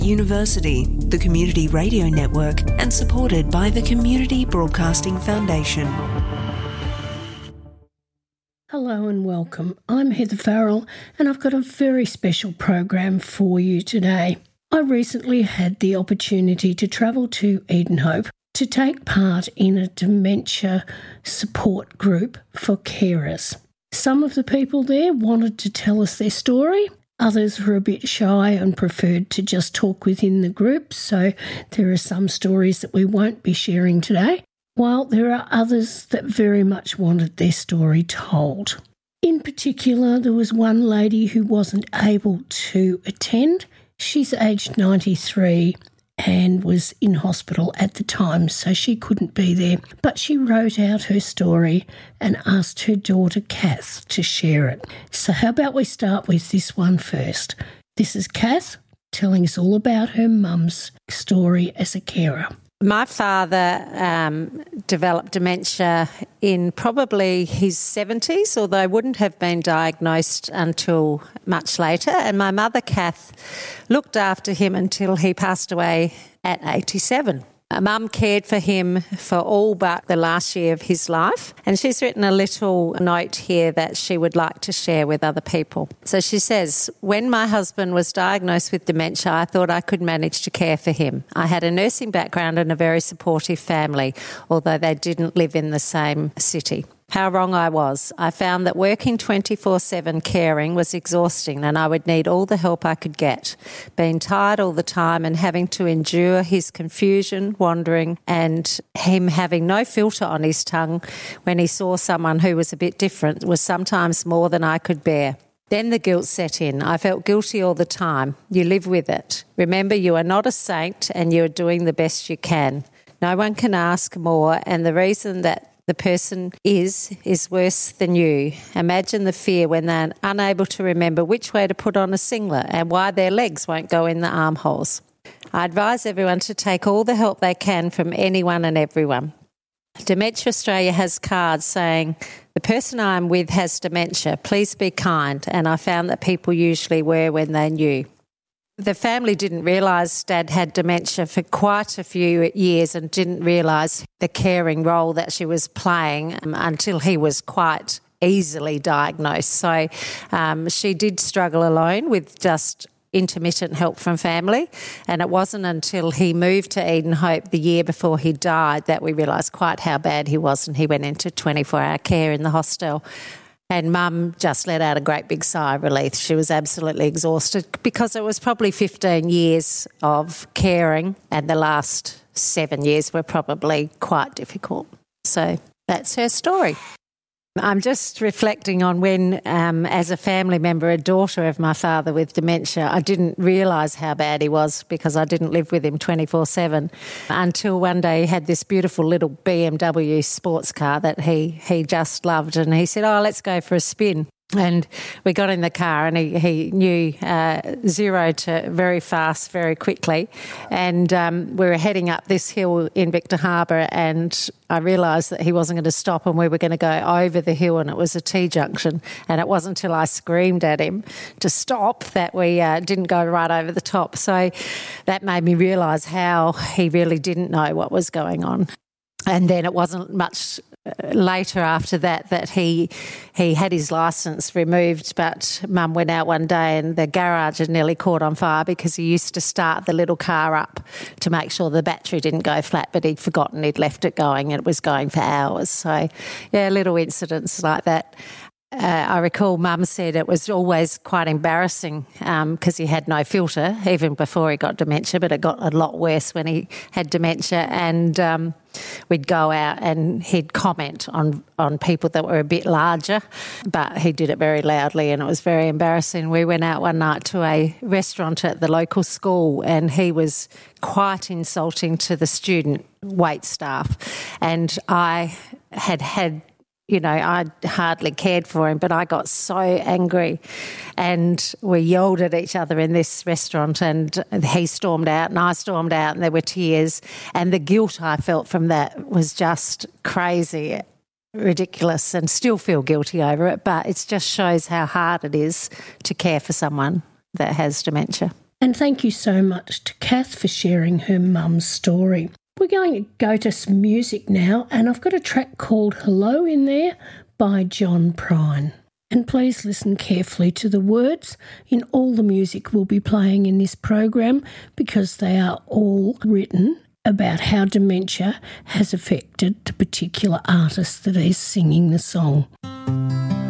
University, the Community Radio Network, and supported by the Community Broadcasting Foundation. Hello and welcome. I'm Heather Farrell and I've got a very special program for you today. I recently had the opportunity to travel to Edenhope to take part in a dementia support group for carers. Some of the people there wanted to tell us their story. Others were a bit shy and preferred to just talk within the group, so there are some stories that we won't be sharing today, while there are others that very much wanted their story told. In particular, there was one lady who wasn't able to attend. She's aged 93 and was in hospital at the time, so she couldn't be there. But she wrote out her story and asked her daughter Kath to share it. So how about we start with this one first? This is Kath telling us all about her mum's story as a carer. My father developed dementia in probably his 70s, although wouldn't have been diagnosed until much later. And my mother, Kath, looked after him until he passed away at 87. Mum cared for him for all but the last year of his life, and she's written a little note here that she would like to share with other people. So she says, "When my husband was diagnosed with dementia, I thought I could manage to care for him. I had a nursing background and a very supportive family, although they didn't live in the same city. How wrong I was. I found that working 24/7 caring was exhausting and I would need all the help I could get. Being tired all the time and having to endure his confusion, wandering, and him having no filter on his tongue when he saw someone who was a bit different was sometimes more than I could bear. Then the guilt set in. I felt guilty all the time. You live with it. Remember, you are not a saint and you are doing the best you can. No one can ask more, and the reason that the person is worse than you. Imagine the fear when they're unable to remember which way to put on a singlet and why their legs won't go in the armholes. I advise everyone to take all the help they can from anyone and everyone. Dementia Australia has cards saying, the person I'm with has dementia. Please be kind. And I found that people usually were when they knew. The family didn't realise Dad had dementia for quite a few years and didn't realise the caring role that she was playing until he was quite easily diagnosed. So she did struggle alone with just intermittent help from family, and it wasn't until he moved to Edenhope the year before he died that we realised quite how bad he was, and he went into 24-hour care in the hostel. And Mum just let out a great big sigh of relief. She was absolutely exhausted because it was probably 15 years of caring and the last 7 years were probably quite difficult. So that's her story. I'm just reflecting on when, as a family member, a daughter of my father with dementia, I didn't realise how bad he was because I didn't live with him 24/7 until one day he had this beautiful little BMW sports car that he just loved, and he said, "Oh, let's go for a spin." And we got in the car and he knew 0 to very fast, very quickly. And we were heading up this hill in Victor Harbour, and I realised that he wasn't going to stop and we were going to go over the hill, and it was a T-junction. And it wasn't until I screamed at him to stop that we didn't go right over the top. So that made me realise how he really didn't know what was going on. And then it wasn't much later after that he had his licence removed, but Mum went out one day and the garage had nearly caught on fire because he used to start the little car up to make sure the battery didn't go flat, but he'd forgotten he'd left it going and it was going for hours. So, yeah, little incidents like that. I recall Mum said it was always quite embarrassing because he had no filter even before he got dementia, but it got a lot worse when he had dementia, and we'd go out and he'd comment on people that were a bit larger, but he did it very loudly and it was very embarrassing. We went out one night to a restaurant at the local school and he was quite insulting to the student wait staff, and I had I hardly cared for him, but I got so angry and we yelled at each other in this restaurant, and he stormed out and I stormed out and there were tears, and the guilt I felt from that was just crazy, ridiculous, and still feel guilty over it, but it just shows how hard it is to care for someone that has dementia. And thank you so much to Kath for sharing her mum's story. We're going to go to some music now, and I've got a track called Hello in there by John Prine. And please listen carefully to the words in all the music we'll be playing in this program, because they are all written about how dementia has affected the particular artist that is singing the song.